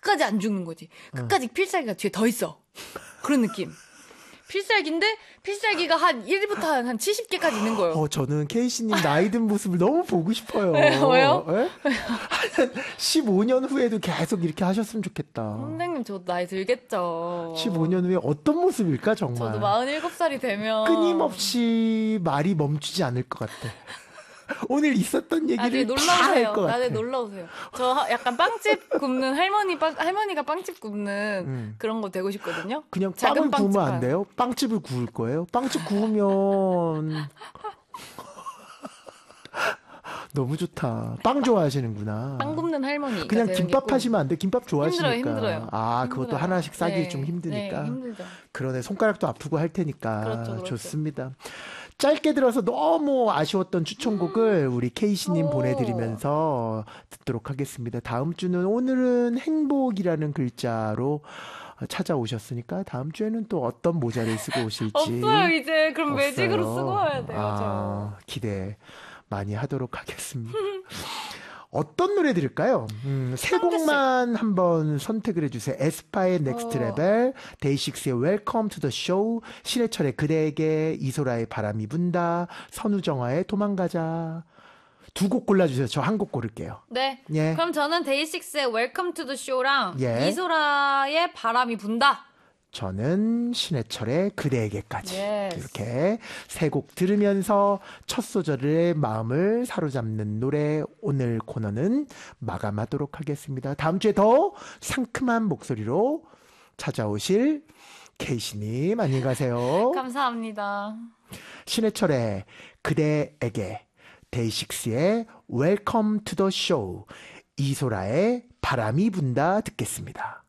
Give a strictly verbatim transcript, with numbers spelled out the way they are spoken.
끝까지 안 죽는 거지. 끝까지 어. 필살기가 뒤에 더 있어. 그런 느낌. 필살기인데 필살기가 한 일부터 한 칠십 개까지 있는 거예요. 어, 저는 케이씨님 나이 든 모습을 너무 보고 싶어요. 네, 왜요? 네? 한 십오 년 후에도 계속 이렇게 하셨으면 좋겠다. 선생님 저 나이 들겠죠. 십오 년 후에 어떤 모습일까 정말. 저도 마흔일곱 살이 되면 끊임없이 말이 멈추지 않을 것 같아. 오늘 있었던 얘기를 다 할 것 같아. 나중에 놀러 오세요. 저 약간 빵집 굽는 할머니 빵, 할머니가 빵집 굽는 음. 그런 거 되고 싶거든요. 그냥 빵을 구우면 안 돼요? 빵집을 구울 거예요? 빵집 구우면 너무 좋다. 빵 좋아하시는구나. 빵 굽는 할머니. 그냥 김밥 하시면 안 돼. 김밥 좋아하시니까. 힘들어요, 힘들어요. 아, 힘들어요. 그것도 하나씩 싸기 네, 좀 힘드니까. 네, 힘들죠. 그러네. 손가락도 아프고 할 테니까. 그렇죠, 그렇죠. 좋습니다. 짧게 들어서 너무 아쉬웠던 추천곡을 우리 케이씨님 보내드리면서 듣도록 하겠습니다. 다음 주는 오늘은 행복이라는 글자로 찾아오셨으니까 다음 주에는 또 어떤 모자를 쓰고 오실지. 없어요 이제. 그럼 없어요. 매직으로 쓰고 와야 돼요. 아, 기대 많이 하도록 하겠습니다. 어떤 노래 들을까요? 음, 세 곡만 한번 선택을 해주세요. 에스파의 넥스트 레벨, 데이식스의 웰컴 투 더 쇼, 신해철의 그대에게, 이소라의 바람이 분다, 선우정아의 도망가자. 두 곡 골라주세요. 저 한 곡 고를게요. 네. 예. 그럼 저는 데이식스의 웰컴 투 더 쇼랑 예. 이소라의 바람이 분다. 저는 신해철의 그대에게까지. Yes. 이렇게 세 곡 들으면서 첫 소절의 마음을 사로잡는 노래, 오늘 코너는 마감하도록 하겠습니다. 다음 주에 더 상큼한 목소리로 찾아오실 케이씨님 안녕히 가세요. 감사합니다. 신해철의 그대에게, 데이식스의 웰컴 투 더 쇼, 이소라의 바람이 분다 듣겠습니다.